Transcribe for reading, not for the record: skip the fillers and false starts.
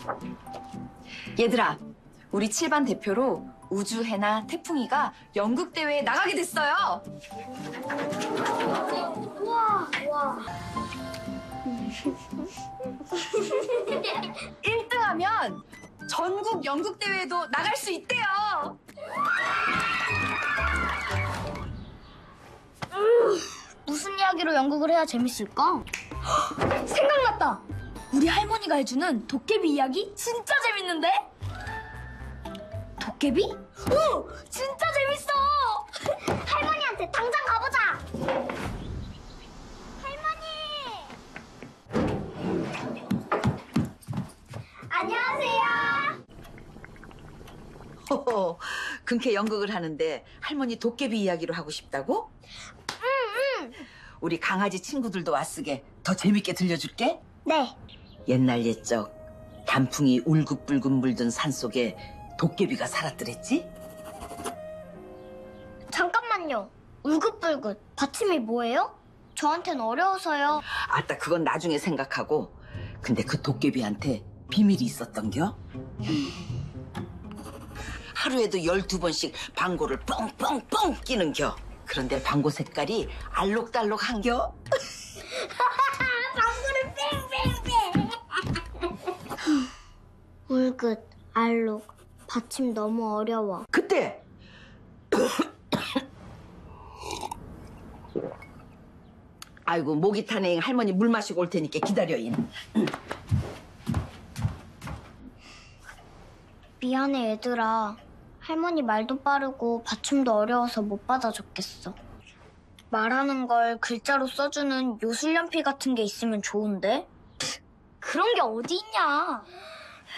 얘들아, 우리 7반 대표로 우주해나 태풍이가 연극 대회에 나가게 됐어요. 우와, 우와. 1등하면 전국 연극 대회에도 나갈 수 있대요. 무슨 이야기로 연극을 해야 재밌을까? 생각났다! 우리 할머니가 해주는 도깨비 이야기 진짜 재밌는데? 도깨비? 오! 진짜 재밌어! 할머니한테 당장 가보자! 할머니! 안녕하세요! 호호, 근캐 연극을 하는데 할머니 도깨비 이야기로 하고 싶다고? 응. 우리 강아지 친구들도 왔으게 더 재밌게 들려줄게. 네. 옛날 옛적 단풍이 울긋불긋 물든 산속에 도깨비가 살았더랬지? 잠깐만요. 울긋불긋. 받침이 뭐예요? 저한텐 어려워서요. 아따, 그건 나중에 생각하고. 근데 그 도깨비한테 비밀이 있었던겨? 하루에도 12번씩 방구를 뻥뻥뻥 끼는겨. 그런데 방구 색깔이 알록달록한겨? 방구를 뺑뺑뺑. 울긋, 알록, 받침 너무 어려워. 그때 아이고, 목이 타네. 할머니 물 마시고 올 테니까 기다려인. 미안해 얘들아. 할머니 말도 빠르고 받침도 어려워서 못 받아줬겠어. 말하는 걸 글자로 써주는 요술연필 같은 게 있으면 좋은데? 그런 게 어디 있냐.